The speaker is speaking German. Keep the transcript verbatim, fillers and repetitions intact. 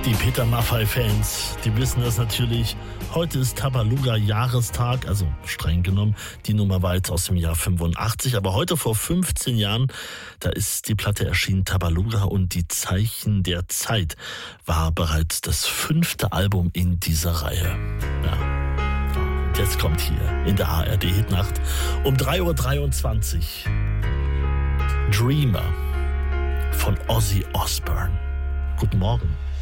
Die Peter Maffay-Fans, die wissen das natürlich. Heute ist Tabaluga-Jahrestag, also streng genommen. Die Nummer war jetzt aus dem Jahr fünfundachtzig, aber heute vor fünfzehn Jahren, da ist die Platte erschienen, Tabaluga und die Zeichen der Zeit, war bereits das fünfte Album in dieser Reihe. Ja. Und jetzt kommt hier in der A R D-Hitnacht um drei Uhr dreiundzwanzig Dreamer von Ozzy Osbourne. Guten Morgen.